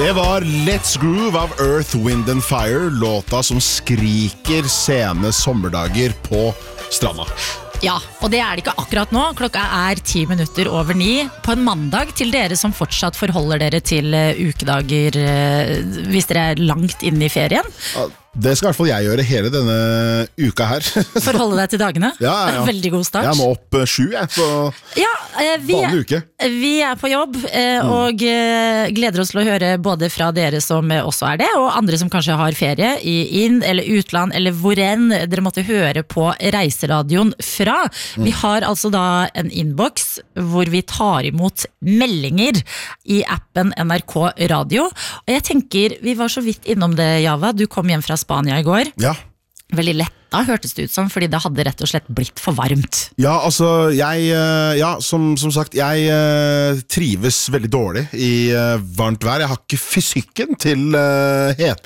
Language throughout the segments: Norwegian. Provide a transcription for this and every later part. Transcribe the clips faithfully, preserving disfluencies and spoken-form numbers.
Det var Let's Groove av Earth, Wind and Fire, låta som skriker sene sommerdager på stranda. Ja, og det er det ikke akkurat nå. Klokka er ti minutter over ni på en mandag til dere som fortsatt forholder dere til ukedager hvis dere er langt inne i ferien. Ja, det skal i hvert fall jeg gjøre hele denne uka her. Forholde deg til dagene? Ja, ja. Veldig god start. Jeg må opp sju, jeg, på ja, vi, vanlig uke. Vi er på jobb og gleder oss til å høre både fra dere som også er det, og andre som kanskje har ferie i inn- eller utland, eller hvor enn dere måtte høre på reiseradioen fra. Vi har altså da en inbox hvor vi tar imot meldinger i appen N R K Radio. Og jeg tenker, vi var så vidt innom det, Java. Du kom hjem fra Spania i går. Ja. Veldig lett da, hørtes det ut som, fordi det hadde rett og slett blitt for varmt. Ja, altså, jeg, ja, som, som sagt, jeg uh, trives veldig dårlig i uh, varmt vær. Jeg har ikke fysikken til uh,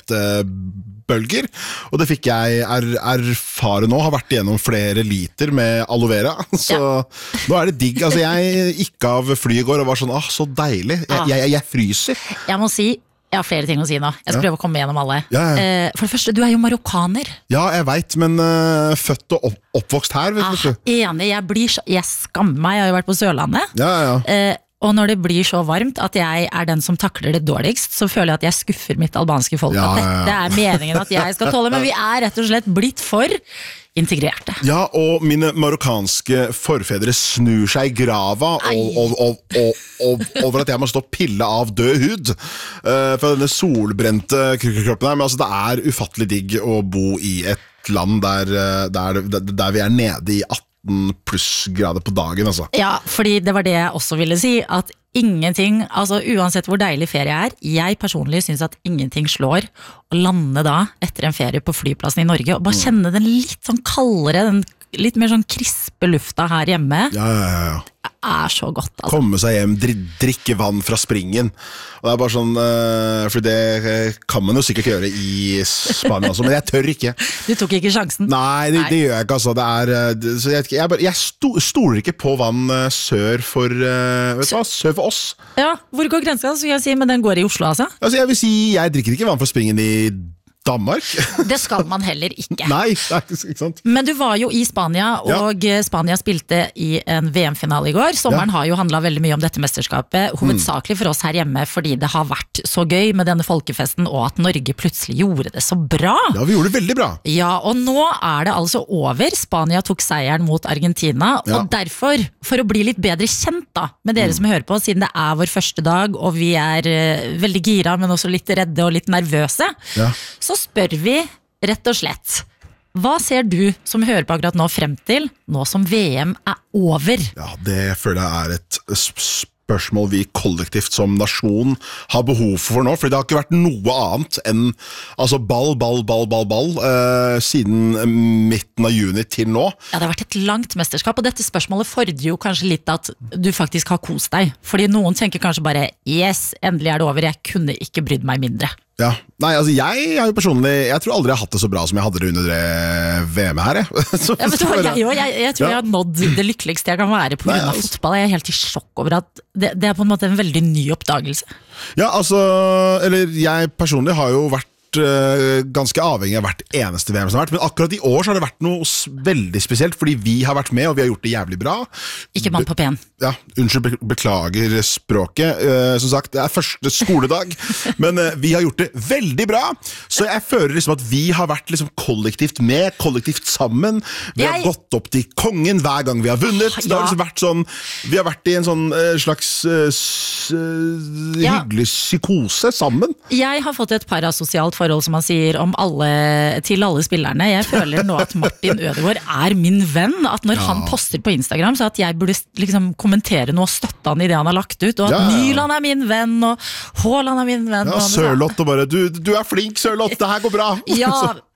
hetebølger, og det fikk jeg er, erfare nå, har vært igjennom flere liter med aloe vera, så ja. Nå er det digg. Altså, jeg gikk av fly i går og var sånn, ah, så deilig. Jeg, ah. jeg, jeg fryser. Jeg må si, jeg har flere ting å si nå. Jeg skal ja. prøve å komme gjennom alle. Ja, ja. Eh, for det første, du er jo marokkaner. Ja, jeg vet, men uh, født og opp, oppvokst her, vet ah, du. Enig, jeg blir så, jeg skammer meg, jeg har jo vært på Sørlandet. Ja, ja. Eh, og når det blir så varmt at jeg er den som takler det dårligst, så føler jeg at jeg skuffer mitt albanske folk. Ja, at ja, ja. dette er meningen at jeg skal tåle, men vi er rett og slett blitt for integrerte. Ja, og mine marokkanske forfedre snur seg i grava og, og, og, og, over at jeg må stå og pille av død hud uh, for denne solbrente kroppen her. Men altså, det er ufattelig digg å bo i et land der, der, der vi er nede i atten pluss grader på dagen, altså. Ja, fordi det var det jeg også ville si, at ingenting, altså uansett hvor deilig ferie er, jeg personlig synes at ingenting slår å lande da etter en ferie på flyplassen i Norge, og bare kjenne den litt sånn kaldere, den litt mer sånn krispe lufta her hjemme. Ja, ja, ja. Det er så godt, altså. Komme seg hjem, drikke vann fra springen. Og det er bare sånn, uh, for det kan man jo sikkert gjøre i Spania også, men jeg tør ikke. Du tok ikke sjansen? Nei, det, det gjør jeg ikke, altså. Det er, det, så jeg, jeg, bare, jeg sto, stoler ikke på vann uh, sør for, uh, vet du hva, sør for oss. Ja, hvor går grensen, så jeg si, men den går i Oslo, altså? Altså, jeg vil si, jeg drikker ikke vann fra springen i Danmark. Det skal man heller ikke. Nei, det er ikke sant. Men du var jo i Spania, og ja. Spania spilte i en V M-finale i går. Sommeren ja. har jo handlet veldig mye om dette mesterskapet, hovedsakelig for oss her hjemme, fordi det har vært så gøy med denne folkefesten, og at Norge plutselig gjorde det så bra. Ja, vi gjorde det veldig bra. Ja, og nå er det altså over. Spania tok seieren mot Argentina, ja. og derfor, for å bli litt bedre kjent da, med dere mm. som hører på, siden det er vår første dag, og vi er uh, veldig gira, men også litt redde og litt nervøse, ja. så spør vi rett og slett, hva ser du som hører på akkurat nå frem til, nå som V M er over? Ja, det føler jeg er et spørsmål vi kollektivt som nasjon har behov for nå, for det har ikke vært noe annet enn altså ball, ball, ball, ball, ball uh, siden midten av juni til nå. Ja, det har vært et langt mesterskap, og dette spørsmålet fordrer jo kanskje litt at du faktisk har kost deg, fordi noen tenker kanskje bare, yes, endelig er det over, jeg kunne ikke brydd meg mindre. Ja, nei, altså jeg har jo personlig Jeg tror aldri jeg har hatt det så bra som jeg hadde det under det V M her jeg. Så, ja, vet du hva, jeg, jeg, jeg tror ja. jeg har nådd det lykkeligste jeg kan være på grunn av altså, fotball. Jeg er helt i sjokk over at det, det er på en måte en veldig ny oppdagelse. Ja, altså, eller jeg personlig har jo vært ganske avhengig av hvert eneste V M som har vært, men akkurat i år så har det vært noe veldig spesielt, fordi vi har vært med, og vi har gjort det jævlig bra. Ikke mann på pen. Ja, unnskyld, beklager språket. Uh, som sagt, det er første skoledag, men uh, vi har gjort det veldig bra, så jeg føler liksom at vi har vært liksom kollektivt med, kollektivt sammen. Vi har jeg... gått opp til kongen hver gang vi har vunnet. Ja. Det har liksom vært sånn, vi har vært i en sånn uh, slags uh, s- uh, ja. hyggelig psykose sammen. Jeg har fått et parasosialt forhold som man sier om alle, til alle spillerne. Jeg føler nå at Martin Ødegaard er min venn, at når ja. han poster på Instagram, så at jeg burde liksom kommentere noe og støtte han i det han har lagt ut, og at ja. Nyland er min venn, og Haaland er min venn. Ja, Sørloth og bare, du, du er flink Sørloth, det her går bra. Ja,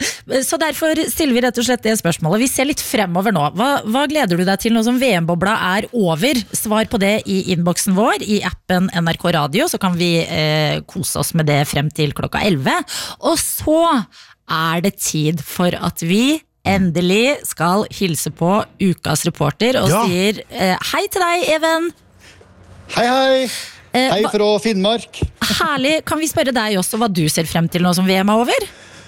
så derfor stiller vi rett og slett det spørsmålet. Vi ser litt fremover nå. Hva, hva gleder du deg til nå som V M-bobla er over? Svar på det i inboxen vår, i appen N R K Radio, så kan vi eh, kose oss med det frem til klokka elleve. Og så er det tid for at vi endelig skal hilse på ukas reporter og ja. sier eh, hei til deg, Even. Hei, hei. Eh, Hei hva- fra Finnmark. Herlig. Kan vi spørre deg også hva du ser frem til nå som V M er over?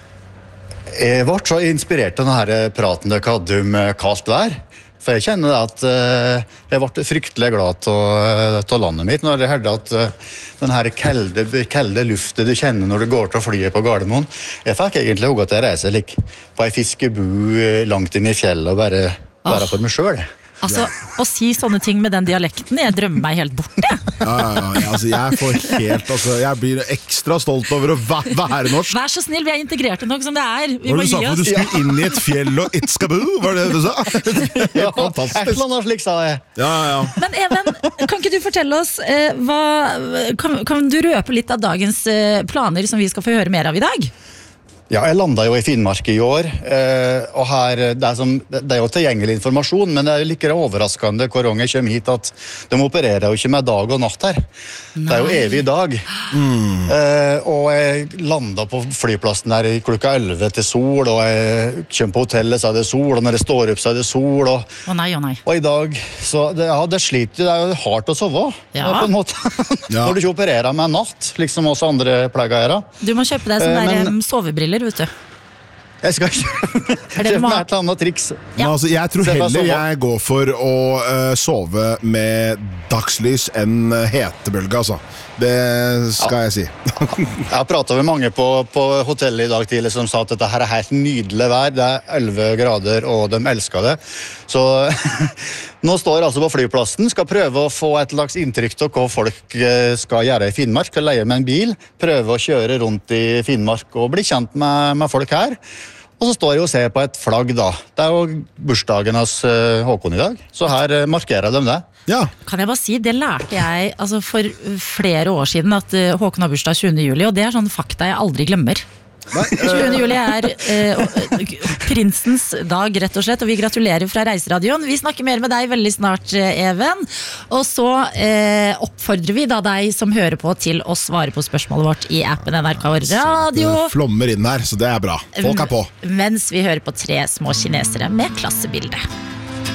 Jeg ble så inspirert av denne praten dere hadde om eh, kaldt vær. For jeg kjenner at eh, jeg ble fryktelig glad av landet mitt når jeg hørte at eh, den her kalde, kalde luften du kjenner når du går til flyet på Gardermoen. Jeg fikk egentlig også til å reise like, på ei fiskebu eh, langt inn i fjellet og bare være for meg sjøl. Altså, Å si sånne ting med den dialekten, jeg drømmer meg helt bort. Jeg. Ja, ja, ja, altså, jeg får helt altså, Jeg blir ekstra stolt over å væ- være norsk. Vær så snill, vi er integrerte nok som det er. Vi Hva må du sa gi for oss. du skulle inn i et fjell og it skal bo? Var det det du sa? Ja, et Fantastisk. eller annet slik sa jeg. Ja, ja. Men Even, kan ikke du fortelle oss eh, hva, kan, kan du røpe litt av dagens eh, planer som vi skal få høre mer av i dag? Ja, jeg landet jo i Finnmark i år, eh, og her, det er, som, det er jo tilgjengelig informasjon, men det er jo like overraskende hver gang jeg kommer hit at de opererer jo ikke med dag og natt her. Det er jo evig dag. Mm. Eh, og jeg landet på flyplassen her i klokka elleve til sol, og jeg kommer på hotellet så er det sol, og når jeg står opp så er det sol, og, Å nei, å nei. og i dag, så det, ja, det sliter, det er jo hardt å sove, Ja. på en måte. Ja. Når du ikke opererer med natt, liksom oss andre pleier å gjøre. Du må kjøpe deg sånne Eh, der, men- em, sovebriller, vet du. Jeg skal kjøpe Er det kjøpe du må meg ha? et eller annet triks. Men altså, jeg tror Se hva heller som- jeg går for å eh, sove med dagslys enn eh, hetebølge, altså. Det skal jeg si. Jeg har pratet med mange på, på hotellet i dag tidlig som sa at dette her er helt nydelig vær. Det er elleve grader, og de elsker det. Så nå står jeg altså på flyplassen, skal prøve å få et slags inntrykk av hva folk eh, skal gjøre i Finnmark. Skal leie med en bil, prøve å kjøre rundt i Finnmark og bli kjent med, med folk her. Og så står jeg og ser på et flagg da. Det er jo bursdagen hans eh, Håkon i dag, så her eh, markerer de det. Ja. Kan jeg bare si, det lærte jeg altså, for flere år siden, at eh, Håkon har bursdag tjuende juli, og det er sånn fakta jeg aldri glemmer. tjuende juli er eh, prinsens dag, rett og slett, og vi gratulerer fra Reiseradioen. Vi snakker mer med deg veldig snart, eh, Even. Og så eh, oppfordrer vi da deg som hører på til å svare på spørsmålet vårt i appen N R K Radio. Det flommer inn her, så det er bra. Folk er på. Mens vi hører på tre små kinesere med klassebilde.